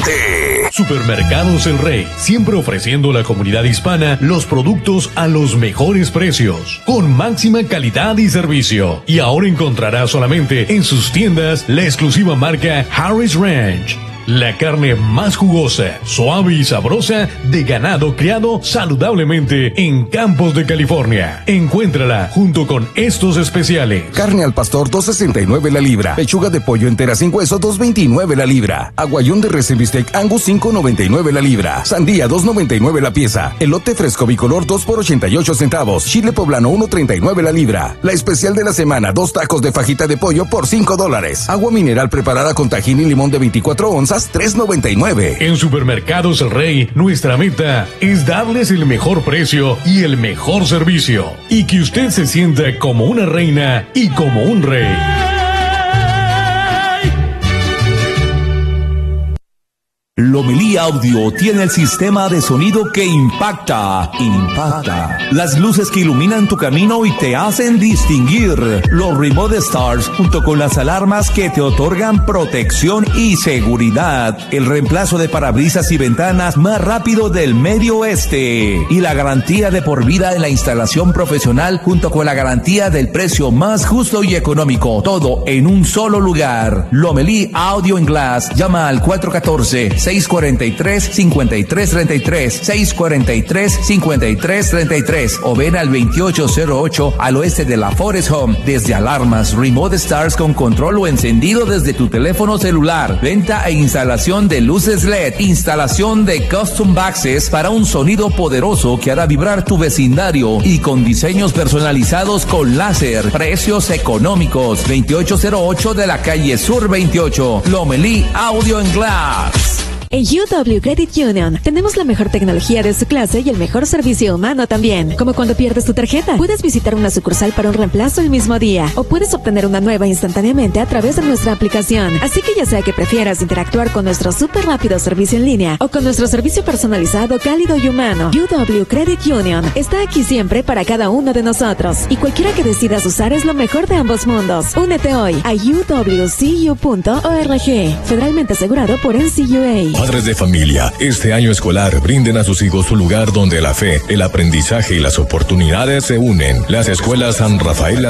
de Supermercados El Rey, siempre ofreciendo a la comunidad hispana los productos a los mejores precios, con máxima calidad y servicio. Y ahora encontrará solamente en sus tiendas la exclusiva marca Harris Ranch. La carne más jugosa, suave y sabrosa de ganado criado saludablemente en Campos de California. Encuéntrala junto con estos especiales. Carne al pastor, $2.69 la libra. Pechuga de pollo entera sin hueso, $2.29 la libra. Aguayón de res en bistec Angus, $5.99 la libra. Sandía, $2.99 la pieza. Elote fresco bicolor, 2 por 88 centavos. Chile poblano, $1.39 la libra. La especial de la semana, 2 tacos de fajita de pollo por $5. Agua mineral preparada con tajín y limón de 24 onzas, $3.99. En Supermercados El Rey, nuestra meta es darles el mejor precio y el mejor servicio. Y que usted se sienta como una reina y como un rey. Lomelí Audio tiene el sistema de sonido que impacta. Las luces que iluminan tu camino y te hacen distinguir. Los Remote Stars junto con las alarmas que te otorgan protección y seguridad. El reemplazo de parabrisas y ventanas más rápido del Medio Oeste. Y la garantía de por vida en la instalación profesional junto con la garantía del precio más justo y económico. Todo en un solo lugar. Lomelí Audio and Glass. Llama al 414-643-5333, 643-5333 o ven al 2808 al oeste de la Forest Home. Desde alarmas, Remote Stars con control o encendido desde tu teléfono celular, venta e instalación de luces LED, instalación de Custom Boxes para un sonido poderoso que hará vibrar tu vecindario y con diseños personalizados con láser, precios económicos. 2808 de la calle Sur 28, Lomelí Audio and Glass. En UW Credit Union tenemos la mejor tecnología de su clase y el mejor servicio humano también. Como cuando pierdes tu tarjeta, puedes visitar una sucursal para un reemplazo el mismo día o puedes obtener una nueva instantáneamente a través de nuestra aplicación. Así que ya sea que prefieras interactuar con nuestro súper rápido servicio en línea o con nuestro servicio personalizado, cálido y humano, UW Credit Union está aquí siempre para cada uno de nosotros y cualquiera que decidas usar es lo mejor de ambos mundos. Únete hoy a uwcu.org, federalmente asegurado por NCUA. Padres de familia, este año escolar brinden a sus hijos un lugar donde la fe, el aprendizaje y las oportunidades se unen. Las escuelas San Rafael